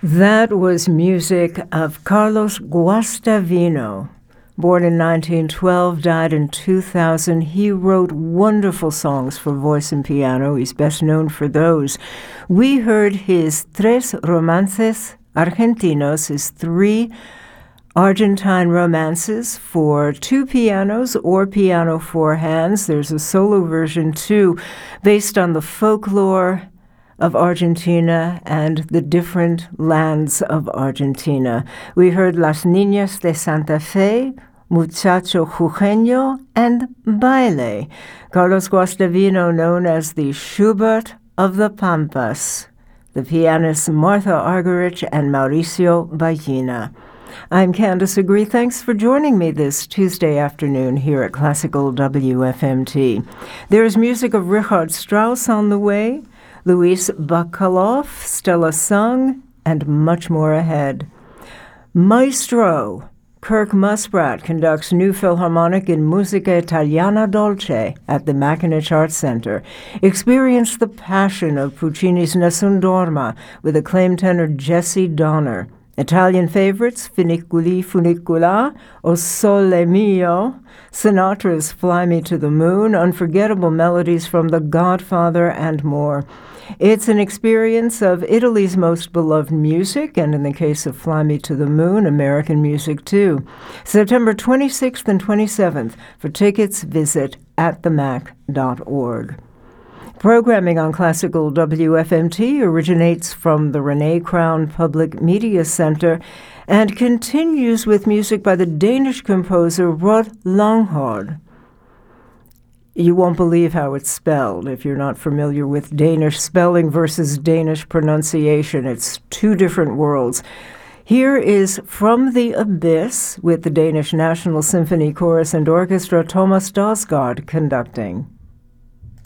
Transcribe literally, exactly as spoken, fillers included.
That was music of Carlos Guastavino. Born in nineteen twelve, died in two thousand. He wrote wonderful songs for voice and piano. He's best known for those. We heard his Tres Romances Argentinos, his three Argentine romances for two pianos or piano four hands. There's a solo version, too, based on the folklore of Argentina and the different lands of Argentina. We heard Las Niñas de Santa Fe, Muchacho Jujeño, and Baile. Carlos Guastavino, known as the Schubert of the Pampas. The pianists Martha Argerich and Mauricio Ballina. I'm Candace Agree. Thanks for joining me this Tuesday afternoon here at Classical W F M T. There's music of Richard Strauss on the way, Luis Bacalov, Stella Sung, and much more ahead. Maestro Kirk Muspratt conducts New Philharmonic in Musica Italiana Dolce at the Mackinac Arts Center. Experience the passion of Puccini's Nessun Dorma with acclaimed tenor Jesse Donner. Italian favorites, Funiculi Funicula, O Sole Mio, Sinatra's Fly Me to the Moon, unforgettable melodies from The Godfather, and more. It's an experience of Italy's most beloved music, and in the case of Fly Me to the Moon, American music too. September twenty-sixth and twenty-seventh. For tickets, visit at the mac dot org. Programming on Classical W F M T originates from the Rene Crown Public Media Center and continues with music by the Danish composer Rod Langhard. You won't believe how it's spelled if you're not familiar with Danish spelling versus Danish pronunciation. It's two different worlds. Here is From the Abyss with the Danish National Symphony Chorus and Orchestra, Thomas Dausgaard conducting.